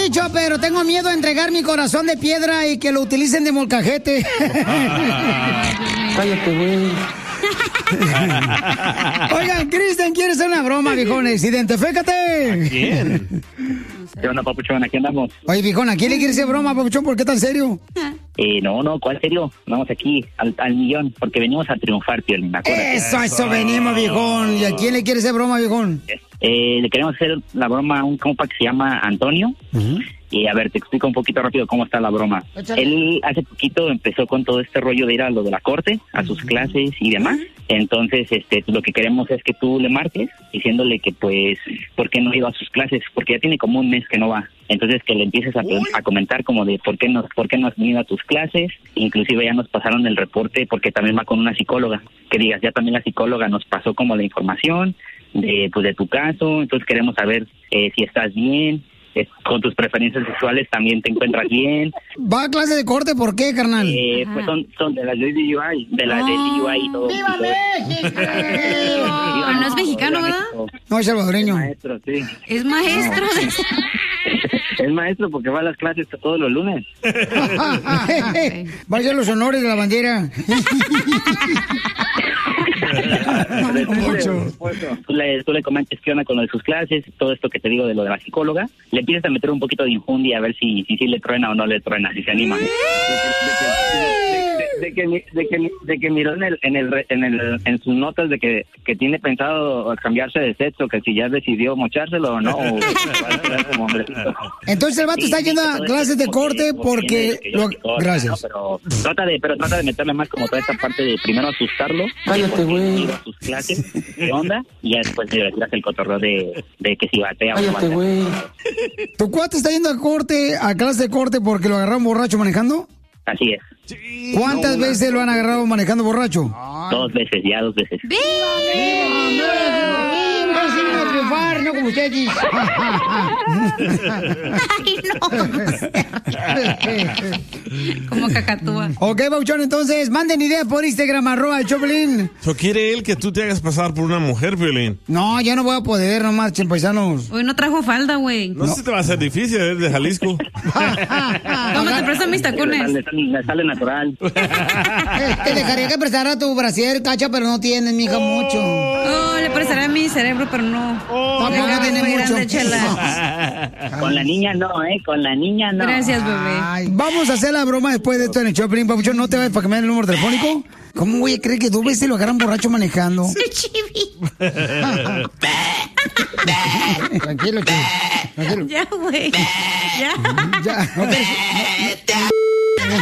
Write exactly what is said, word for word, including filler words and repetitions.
dicho, pero tengo miedo a entregar mi corazón de piedra y que lo utilicen de molcajete. Cállate, güey. Oigan, Cristian quiere hacer una broma, viejones. Identifícate. ¿A quién? ¿Qué onda, papuchón? Aquí andamos. Oye, viejón, ¿a quién le quiere hacer broma, papuchón? ¿Por qué tan serio? Eh, no, no, ¿cuál serio? Vamos aquí al, al millón, porque venimos a triunfar, Piolín. Acuérdate. Eso, eso venimos, viejón. ¿Y a quién le quiere hacer broma, viejón? Eh, le queremos hacer la broma a un compa que se llama Antonio. Uh-huh. Y a ver, te explico un poquito rápido cómo está la broma. Échale. Él hace poquito empezó con todo este rollo de ir a lo de la corte, a sus clases y demás. Entonces, este, lo que queremos es que tú le marques diciéndole que, pues, ¿por qué no iba a sus clases? Porque ya tiene como un mes que no va. Entonces, que le empieces a, a comentar como de por qué no, por qué no has venido a tus clases. Inclusive ya nos pasaron el reporte porque también va con una psicóloga. Que digas, ya también la psicóloga nos pasó como la información de, pues, de tu caso. Entonces, queremos saber eh, si estás bien. Con tus preferencias sexuales también te encuentras bien. ¿Va a clase de corte? ¿Por qué, carnal? Eh, pues son, son de las de D U I, de las de D U I y todo. ¡Viva México! Pero no es mexicano, ¿verdad? No, es salvadoreño. Es maestro, sí. Es maestro. No. Es maestro porque va a las clases todos los lunes. Va a hacer los honores de la bandera. Mucho. Tú le, tú le comentes qué onda con lo de sus clases, todo esto que te digo de lo de la psicóloga. Le empiezas a meter un poquito de infundia a ver si si, si le truena o no le truena, si se anima. De, de, de, de, de, que, de, que, de que miró en el, en el en el en sus notas de que, que tiene pensado cambiarse de sexo, que si ya decidió mochárselo o no. O, o como hombrecito. Entonces el vato sí, está yendo a clases de corte porque... porque lo... corta, Gracias. ¿no? Pero trata de pero trata de meterle más como toda esta parte de primero asustarlo. Cállate, güey. Sus clases, ¿qué onda? Y ya después le retiras el cotorreo de, de que si batea o no Cállate, batea. güey. ¿Tu cuate está yendo a corte, a clase de corte porque lo agarraron borracho manejando? Así es. Sí, ¿Cuántas no, veces lo han agarrado manejando borracho? Dos veces, ya dos veces. a triunfar, no como ustedes. Ay, no. Como cacatúa. Ok, Bauchón, entonces, manden ideas por Instagram, arroba el Choplin. ¿So quiere él que tú te hagas pasar por una mujer, Piolín? No, ya no voy a poder, no marchen, paisanos. Hoy no trajo falda, güey. No, no sé si te va a ser difícil, eres de Jalisco. ¿Cómo te prestan mis tacones? Le sale, le sale natural. Te dejaría que prestara tu brasier, Cacha, pero no tienes, mija, Oh. mucho. Oh, le prestaré mi cerebro, pero no. Oh, Tampoco no, tiene muy mucho. grande, chela. Con la niña no, ¿eh? Con la niña no. Gracias, bebé. Ay, vamos a hacer la broma después de esto en el Choplin, Papuchón. ¿No te vayas para que me den el número telefónico? ¿Cómo voy a creer que dos veces lo agarran borracho manejando? El chivi. Tranquilo, chivi. Tranquilo. Ya, güey. Ya. Ya. No te- no- no-